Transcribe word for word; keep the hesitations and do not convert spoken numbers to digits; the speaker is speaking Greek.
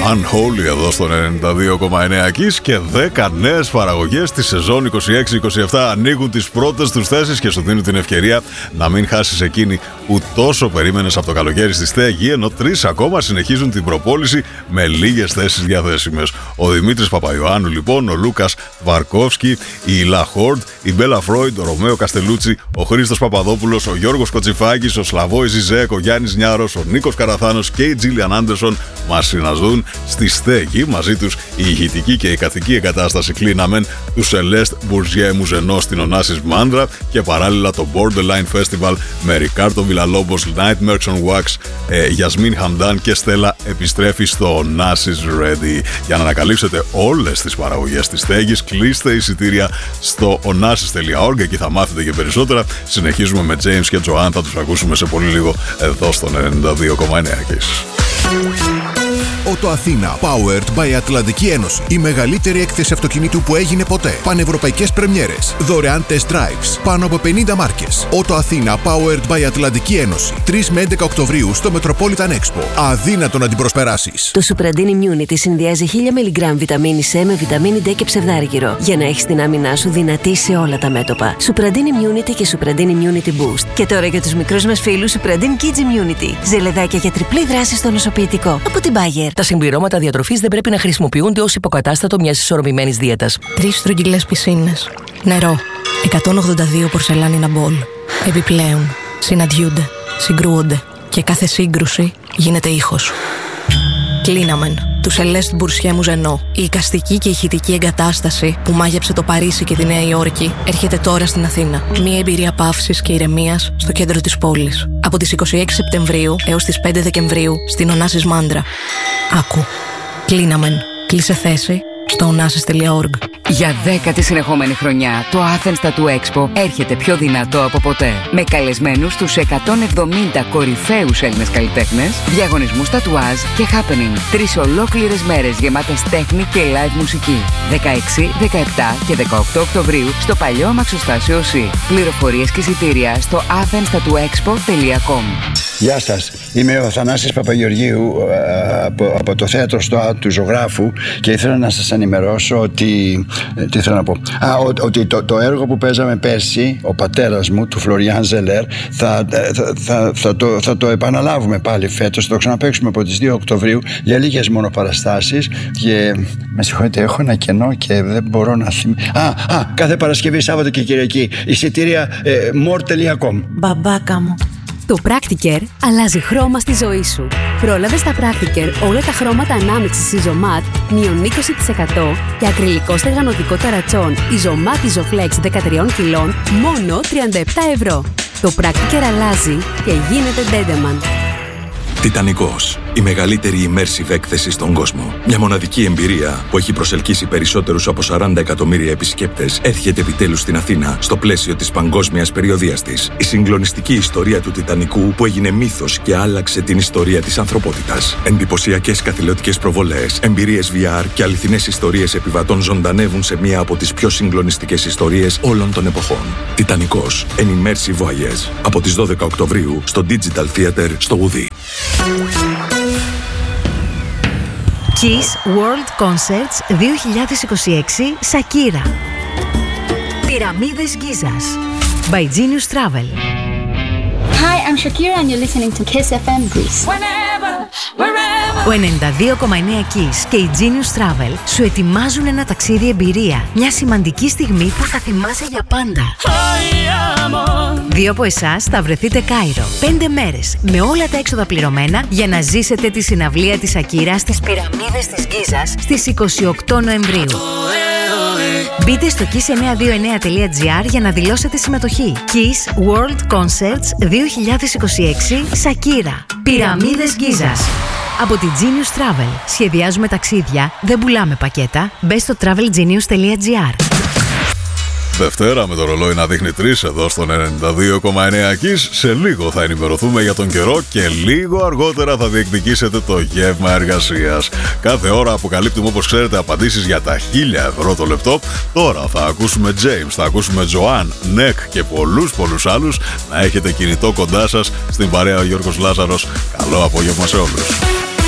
Unholy εδώ στον ενενήντα δύο κόμμα εννέα Kiss και δέκα νέες παραγωγές τη σεζόν είκοσι έξι είκοσι επτά ανοίγουν τις πρώτες τους θέσεις και σου δίνουν την ευκαιρία να μην χάσεις εκείνη που τόσο περίμενες από το καλοκαίρι στη στέγη, ενώ τρεις ακόμα συνεχίζουν την προπόληση με λίγες θέσεις διαθέσιμες. Ο Δημήτρης Παπαϊωάννου λοιπόν, ο Λούκας Βαρκόφσκι, η Λαχόρντ, η Μπέλα Φρόιντ, ο Ρωμαίο Καστελούτσι, ο Χρήστος Παπαδόπουλος, ο Γιώργος Κοτσιφάκης, ο Σλαβόης Ζιζέκ, ο Γιάννης Νιάρος, ο Νίκος Καραθάνος και η Τζίλιαν Άντερσον μας συναντούν στη στέγη. Μαζί τους η ηχητική και η καθική εγκατάσταση Κλίναμεν, του Σελέστ Μπουρζιέ Μουζενό στην Ονάσης Μάντρα και παράλληλα το Borderline Festival με Ρικάρτο Βιλαλόμπος, Nightmares on Wax, ε, Γιασμίν Χαμντάν και Στέλλα επιστρέφει στο Ονάσης Ready. Για να ανακαλύψετε όλες τις παραγωγές της στέγης, κλείστε εισιτήρια στο onassis τελεία org, εκεί θα μάθετε και περισσότερα. Συνεχίζουμε με James και Joanne, θα τους ακούσουμε σε πολύ λίγο εδώ στον ενενήντα δύο κόμμα εννέα Kiss. Ότο Αθήνα, powered by Ατλαντική Ένωση. Η μεγαλύτερη έκθεση αυτοκινήτου που έγινε ποτέ. Πανευρωπαϊκές πρεμιέρες. Δωρεάν test drives. Πάνω από πενήντα μάρκες. Ότο Αθήνα, powered by Ατλαντική Ένωση. τρεις με έντεκα Οκτωβρίου στο Metropolitan Expo. Αδύνατο να την προσπεράσεις. Το Supradin Immunity συνδυάζει χίλια μιλιγκράμμ βιταμίνη C με βιταμίνη D και ψευδάργυρο. Για να έχεις την άμυνά σου δυνατή σε όλα τα μέτωπα. Supradin Immunity και Supradin Immunity Boost. Και τώρα για τους μικρούς μας φίλους Supradin Kids Immunity. Ζελεδάκια για τριπλή δράση στο νοσοποιητικό. Από την Bayer. Τα συμπληρώματα διατροφής δεν πρέπει να χρησιμοποιούνται ως υποκατάστατο μιας ισορροπημένης δίαιτας. Τρεις στρογγυλές πισίνες. Νερό. εκατόν ογδόντα δύο πορσελάνινα μπολ. Επιπλέον, συναντιούνται, συγκρούονται και κάθε σύγκρουση γίνεται ήχος. Κλίναμεν, του Σελέστ Μπουρζιέ Μουζενό. Η εικαστική και ηχητική εγκατάσταση που μάγεψε το Παρίσι και τη Νέα Υόρκη έρχεται τώρα στην Αθήνα. Μια εμπειρία παύσης και ηρεμίας στο κέντρο της πόλης. Από τις είκοσι έξι Σεπτεμβρίου έως τις πέντε Δεκεμβρίου στην Ονάσης Μάντρα. Άκου. Κλίναμεν. Κλείσε θέση στο onassis τελεία org. Για δέκατη συνεχόμενη χρονιά, το Athens Tattoo Expo έρχεται πιο δυνατό από ποτέ. Με καλεσμένους τους εκατόν εβδομήντα κορυφαίους Έλληνες καλλιτέχνες, διαγωνισμούς τατουάζ και happening. Τρεις ολόκληρες μέρες γεμάτες τέχνη και live μουσική. δεκαέξι, δεκαεπτά και δεκαοκτώ Οκτωβρίου στο παλιό αμαξοστάσιο ΣΥ. Πληροφορίες και εισιτήρια στο athens tattoo expo τελεία com. Γεια σας, είμαι ο Θανάσης Παπαγεωργίου από, από το θέατρο στο του Ζωγράφου και ήθελα να σας ενημερώσω ότι, τι θέλω να πω, Α, ο, ότι το, το έργο που παίζαμε πέρσι, ο πατέρας μου, του Φλωριάν Ζελέρ, θα, θα, θα, θα, το, θα το επαναλάβουμε πάλι φέτος, θα το ξαναπαίξουμε από τις δύο Οκτωβρίου για λίγες μόνο παραστάσεις και με συγχωρείτε, έχω ένα κενό και δεν μπορώ να θυμηθώ. Α, α, κάθε Παρασκευή, Σάββατο και Κυριακή, εισιτήρια ε, more τελεία com. Μπαμπάκα μου. Το Practicare αλλάζει χρώμα στη ζωή σου. Πρόλαβε στα Practicare όλα τα χρώματα ανάμειξης Isomat μείον είκοσι τοις εκατό και ακριλικό στεγανωτικό ταρατσόν Isomat Isoflex δεκατρία κιλών μόνο τριάντα επτά ευρώ. Το Practicare αλλάζει και γίνεται Dedeman. Τιτανικός. Η μεγαλύτερη immersive έκθεση στον κόσμο. Μια μοναδική εμπειρία που έχει προσελκύσει περισσότερους από σαράντα εκατομμύρια επισκέπτες έρχεται επιτέλους στην Αθήνα στο πλαίσιο της παγκόσμιας περιοδείας της. Η συγκλονιστική ιστορία του Τιτανικού που έγινε μύθος και άλλαξε την ιστορία της ανθρωπότητας. Εντυπωσιακές καθηλωτικές προβολές, εμπειρίες βι αρ και αληθινές ιστορίες επιβατών ζωντανεύουν σε μία από τις πιο συγκλονιστικές ιστορίες όλων των εποχών. Τιτανικός. An immersive voyage. Από τις δώδεκα Οκτωβρίου στο Digital Theater στο Ουδί. Kiss World Concerts δύο χιλιάδες είκοσι έξι Σακύρα. Πυραμίδες Γκίζας by Genius Travel. Hi, I'm Shakira and you're listening to Kiss εφ εμ Greece. Whenever, wherever. Ο ενενήντα δύο κόμμα εννέα Kiss και η Genius Travel σου ετοιμάζουν ένα ταξίδι εμπειρία. Μια σημαντική στιγμή που θα θυμάσαι για πάντα. Δύο από εσάς θα βρεθείτε Κάιρο. Πέντε μέρες με όλα τα έξοδα πληρωμένα για να ζήσετε τη συναυλία της Ακύρα στις Πυραμίδες της Γκίζας στις είκοσι οκτώ Νοεμβρίου. Μπείτε στο kiss εννιακόσια είκοσι εννέα τελεία gr για να δηλώσετε συμμετοχή. Kiss World Concerts δύο χιλιάδες είκοσι έξι Σακύρα. Πυραμίδες Γκίζας. Από τη Genius Travel. Σχεδιάζουμε ταξίδια, δεν πουλάμε πακέτα. Μπες στο travel genius τελεία gr. Δευτέρα με το ρολόι να δείχνει τρεις εδώ στον ενενήντα δύο κόμμα εννέα Kiss. Σε λίγο θα ενημερωθούμε για τον καιρό και λίγο αργότερα θα διεκδικήσετε το γεύμα εργασίας. Κάθε ώρα αποκαλύπτουμε, όπως ξέρετε, απαντήσεις για τα χίλια ευρώ το λεπτό. Τώρα θα ακούσουμε James, θα ακούσουμε Joanne, Νεκ και πολλούς πολλούς άλλους. Να έχετε κινητό κοντά σας. Στην παρέα ο Γιώργος Λάζαρος. Καλό απόγευμα σε όλους.